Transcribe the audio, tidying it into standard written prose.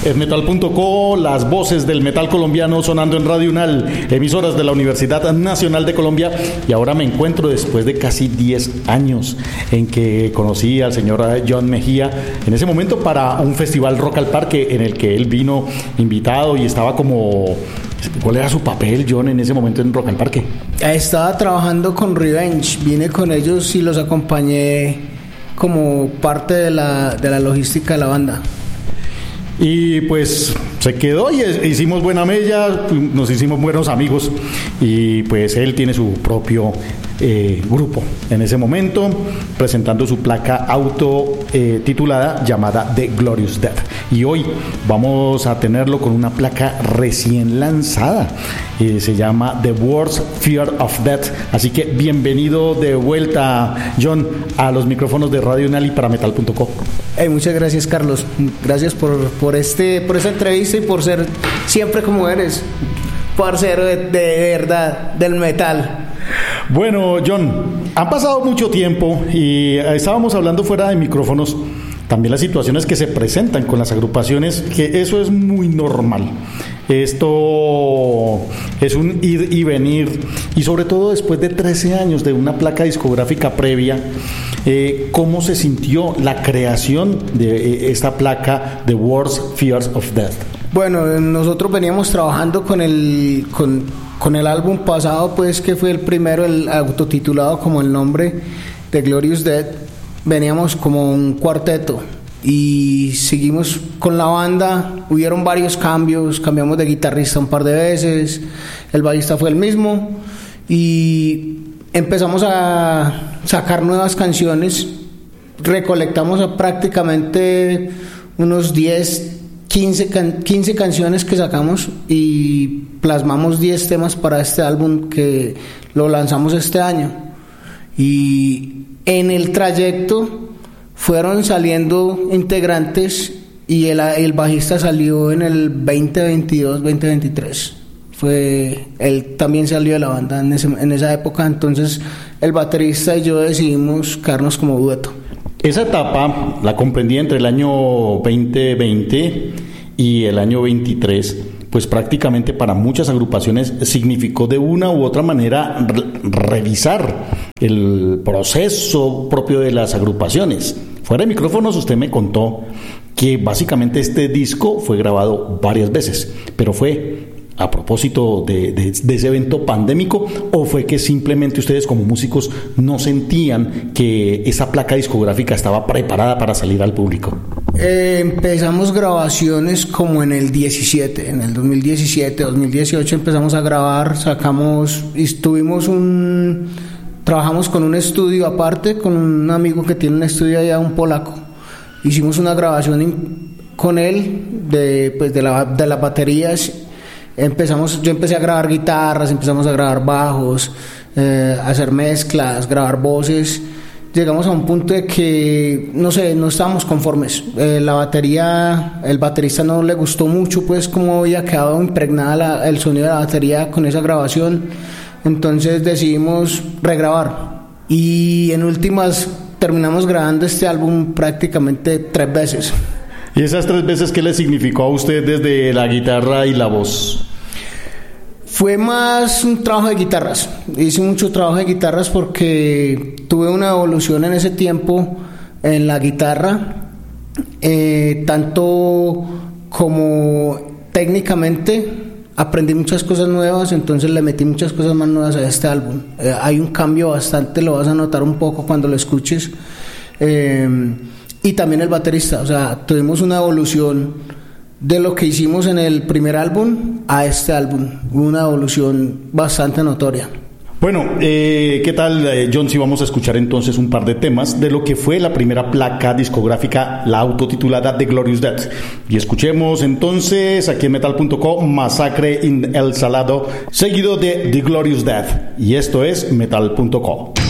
Es metal.co, las voces del metal colombiano sonando en Radio UNAL, emisoras de la Universidad Nacional de Colombia. Y ahora me encuentro después de casi 10 años en que conocí al señor John Mejía, en ese momento para un festival Rock al Parque en el que él vino invitado y estaba como... ¿Cuál era su papel, John, en ese momento en Rock al Parque? Estaba trabajando con Revenge, vine con ellos y los acompañé como parte de la logística de la banda. Y pues se quedó y hicimos buena mella, nos hicimos buenos amigos y pues él tiene su propio grupo en ese momento, presentando su placa auto titulada llamada The Glorious Death. Y hoy vamos a tenerlo con una placa recién lanzada, se llama The Worst Fear of Death. Así que bienvenido de vuelta, John, a los micrófonos de Radio UNAL y para metal.co. Muchas gracias, Carlos. Gracias por esta entrevista y por ser siempre como eres, parcero de verdad del metal. Bueno, John, han pasado mucho tiempo y estábamos hablando fuera de micrófonos también las situaciones que se presentan con las agrupaciones, que eso es muy normal. Esto es un ir y venir, y sobre todo después de 13 años de una placa discográfica previa, ¿cómo se sintió la creación de esta placa The Worst Fears of Death? Bueno, nosotros veníamos trabajando con el álbum pasado, pues, que fue el primero, el autotitulado como el nombre, The Glorious Death. Veníamos como un cuarteto y seguimos con la banda. Hubieron varios cambios, cambiamos de guitarrista un par de veces, el bajista fue el mismo y empezamos a sacar nuevas canciones. Recolectamos a prácticamente unos 15 canciones que sacamos y plasmamos 10 temas para este álbum que lo lanzamos este año. Y en el trayecto fueron saliendo integrantes y el bajista salió en el 2022-2023. Él también salió de la banda en esa época, entonces el baterista y yo decidimos quedarnos como dueto. Esa etapa la comprendí entre el año 2020 y el año 23, pues prácticamente para muchas agrupaciones significó de una u otra manera revisar el proceso propio de las agrupaciones. Fuera de micrófonos usted me contó que básicamente este disco fue grabado varias veces, pero fue a propósito de ese evento pandémico, o fue que simplemente ustedes como músicos no sentían que esa placa discográfica estaba preparada para salir al público. Empezamos grabaciones como en el 17, en el 2017, 2018 empezamos a grabar, trabajamos con un estudio aparte, con un amigo que tiene un estudio allá, un polaco. Hicimos una grabación con él de las baterías. Yo empecé a grabar guitarras, empezamos a grabar bajos, a hacer mezclas, grabar voces. Llegamos a un punto de que, no estábamos conformes. El baterista no le gustó mucho, pues, cómo había quedado impregnada el sonido de la batería con esa grabación. Entonces decidimos regrabar. Y en últimas terminamos grabando este álbum prácticamente 3 veces. ¿Y esas 3 veces qué le significó a usted desde la guitarra y la voz? Fue más un trabajo de guitarras. Hice mucho trabajo de guitarras porque tuve una evolución en ese tiempo en la guitarra, tanto como técnicamente aprendí muchas cosas nuevas, entonces le metí muchas cosas más nuevas a este álbum. Hay un cambio bastante, lo vas a notar un poco cuando lo escuches. Y también el baterista, tuvimos una evolución de lo que hicimos en el primer álbum a este álbum, una evolución bastante notoria. Bueno, ¿qué tal, John? Si vamos a escuchar entonces un par de temas de lo que fue la primera placa discográfica, la autotitulada The Glorious Death. Y escuchemos entonces aquí en metal.co Masacre in El Salado, seguido de The Glorious Death. Y esto es metal.co.